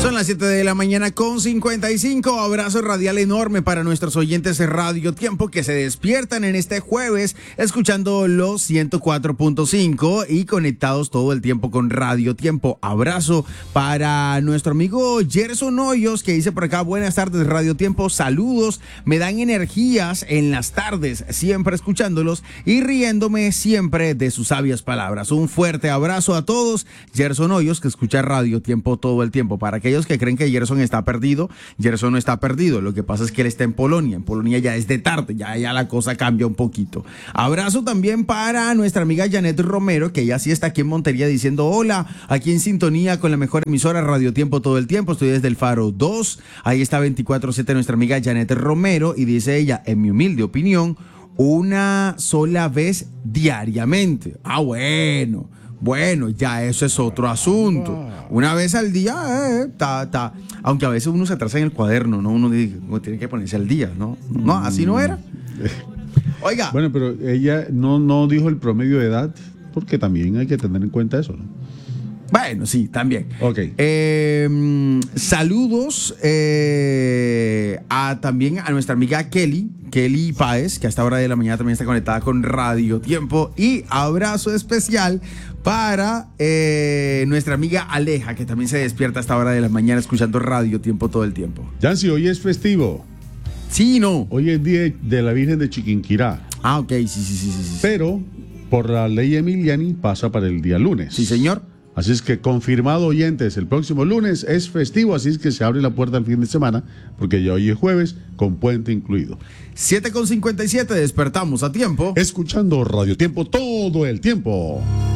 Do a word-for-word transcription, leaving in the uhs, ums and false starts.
Son las siete de la mañana con cincuenta y cinco. Abrazo radial enorme para nuestros oyentes de Radio Tiempo que se despiertan en este jueves escuchando los ciento cuatro punto cinco y conectados todo el tiempo con Radio Tiempo. Abrazo para nuestro amigo Gerson Hoyos que dice por acá: buenas tardes Radio Tiempo, saludos, me dan energías en las tardes, siempre escuchándolos y riéndome siempre de sus sabias palabras. Un fuerte abrazo a todos. Gerson Hoyos, que escucha Radio Tiempo todo el tiempo. Para aquellos que creen que Gerson está perdido, Gerson no está perdido. Lo que pasa es que él está en Polonia. En Polonia ya es de tarde, ya, ya la cosa cambia un poquito. Abrazo también para nuestra amiga Janet Romero, que ella sí está aquí en Montería diciendo: hola, aquí en sintonía con la mejor emisora Radio Tiempo todo el tiempo. Estoy desde el Faro dos. Ahí está veinticuatro siete nuestra amiga Janet Romero y dice ella: en mi humilde opinión, una sola vez diariamente. Ah, bueno. Bueno, ya eso es otro asunto. Una vez al día, eh, ta, ta. Aunque a veces uno se atrasa en el cuaderno, ¿no? Uno, dice, uno tiene que ponerse al día, ¿no? No, así no era. Oiga. Bueno, pero ella no, no dijo el promedio de edad, porque también hay que tener en cuenta eso, ¿no? Bueno, sí, también. Ok. Eh, saludos eh, a, también a nuestra amiga Kelly, Kelly Páez, que a esta hora de la mañana también está conectada con Radio Tiempo. Y abrazo especial para eh, nuestra amiga Aleja, que también se despierta a esta hora de la mañana escuchando Radio Tiempo todo el tiempo. Yancy, hoy es festivo. Sí, no. Hoy es día de la Virgen de Chiquinquirá. Ah, ok, sí, sí, sí, sí, sí. Pero por la ley Emiliani pasa para el día lunes. Sí, señor. Así es que confirmado, oyentes, el próximo lunes es festivo, así es que se abre la puerta al fin de semana, porque ya hoy es jueves, con puente incluido. siete con cincuenta y siete, despertamos a tiempo. Escuchando Radio Tiempo todo el tiempo.